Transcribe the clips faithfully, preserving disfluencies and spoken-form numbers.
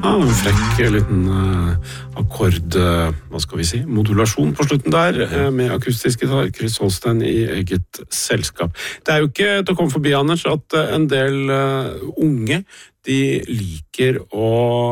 Ja, en frekk liten uh, akkord, uh, hva skal vi si, modulasjon på slutten der, uh, med akustiske gitar, Chris Holstein i eget selskap. Det er jo ikke til å komme forbi, Anders, at uh, en del uh, unge, de liker å,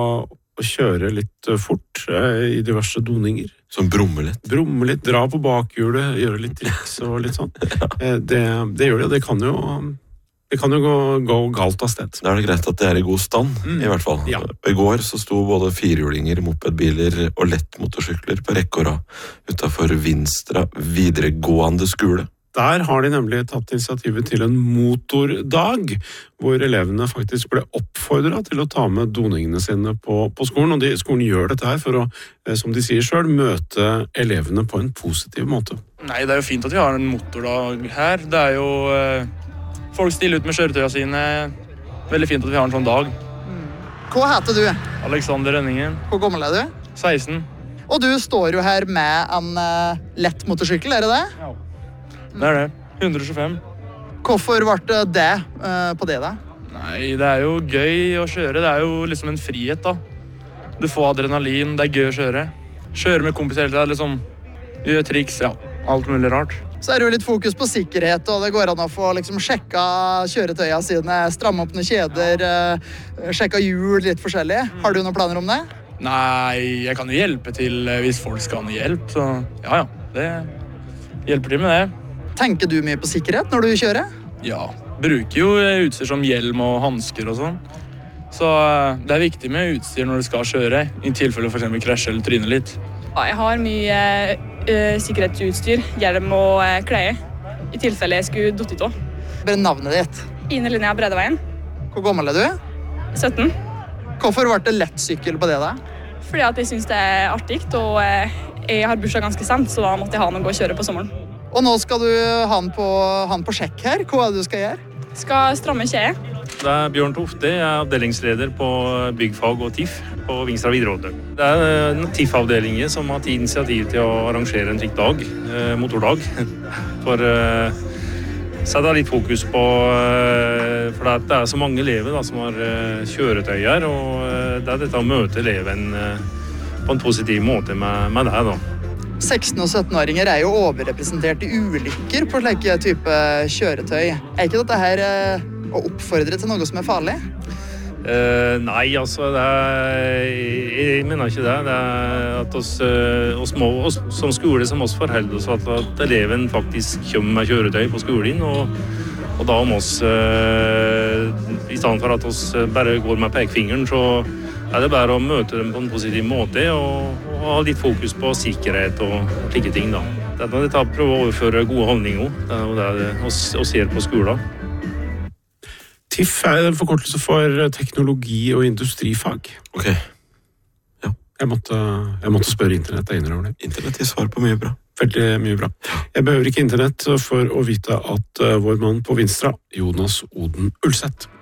å kjøre litt uh, fort uh, i diverse doninger. Som brummer litt. Brummer litt, dra på bakhjulet, gjøre litt triks og litt sånn. uh, det, det gjør det, og det kan jo... Det kan jo gå, gå galt av sted. Da er det greit at det er i god stand, mm. i hvert fall. Ja. I går så sto både firehjulinger, mopedbiler og lettmotorsykler på rekke og rad utenfor Vinstra videregående skole. Der har de nemlig tatt initiativet til en motordag, hvor elevene faktisk ble oppfordret til å ta med doningene sine på, på skolen. Og de, skolen gjør dette her for å, som de sier selv, møte elevene på en positiv måte. Nei, det er jo fint at vi har en motordag her. Det er jo... Folk stiller ut med kjøretøyene sine. Veldig fint at vi har en sånn dag. Hva heter du? Alexander Rønningen. Hvor gammel er du? seksten. Og du står jo her med en uh, lett motorsykkel, er det det? Ja, det er det. hundre og tjuefem. Hvorfor ble det uh, på det da? Nei, det er jo gøy å kjøre. Det er jo liksom en frihet da. Du får adrenalin, det er gøy å kjøre. Kjøre med kompiser hele tiden, liksom. Gjøre triks, ja. Alt mulig rart. Så er det jo litt fokus på sikkerhet, og det går an å få liksom, sjekka kjøretøyene sine, stramme opp noen kjeder, uh, sjekka hjul, litt forskjellig. Har du noen planer om det? Nei, jeg kan jo hjelpe til hvis folk skal ha noe hjelp, så ja, ja, det hjelper til med det. Tenker du mye på sikkerhet når du kjører? Ja, bruker jo utstyr som hjelm og handsker og sånn. Så uh, det er viktig med utstyr når du skal kjøre, i tilfelle for eksempel krasje eller tryne litt. Ja, jeg har mye uh, sikkerhetsutstyr, hjelm og uh, klær, i tilfelle jeg skulle dotte ut også. Bare navnet ditt? Ine Linnea Bredeveien. Hvor gammel er du? sytten. Hvorfor ble det lett sykkel på det da? Fordi at jeg synes det er artig, og uh, jeg har bursdag ganske sent, så da måtte jeg ha noe å kjøre på sommeren. Og nå skal du ha den på, ha den på sjekk her. Hva er det du skal gjøre? Skal stramme kjede. Det er Bjørn Tofte, jeg er avdelingsleder på byggfag og TIF på Vinstra videregående. Det er TIF-avdelingen som har tatt initiativ til å arrangere en slik dag, eh, motordag, for eh, så det er litt fokus på, eh, for det er så mange elever da, som har eh, kjøretøyer, og eh, det er dette å møte eleven eh, på en positiv måte med, med det da. seksten- og sytten-åringer er jo overrepresentert i ulykker på slike type kjøretøy. Er ikke dette her eh, å oppfordre til noe som er farlig? Uh, nei, altså, det er, jeg mener ikke det. Det er at oss, uh, oss må, oss, som skole som oss forholder oss at, at eleven faktisk kommer med kjøretøy på skolen, og, og da om oss, uh, i stedet for at oss bare går med pekfingeren, så er det bare å møte dem på en positiv måte, og, og ha litt fokus på sikkerhet og, og slike ting da. Det er dette å prøve å overføre gode holdninger, det er jo det oss, oss ser på skolen. TIF er en forkortelse for teknologi- og industrifag. Ok. Ja. Jeg måtte, jeg måtte spørre internett, jeg innrømmer det. Internett gir svar på mye bra. Veldig mye bra. Jeg behøver ikke internett for å vite at uh, vår mann på Vinstra, Jonas Oden Ulseth,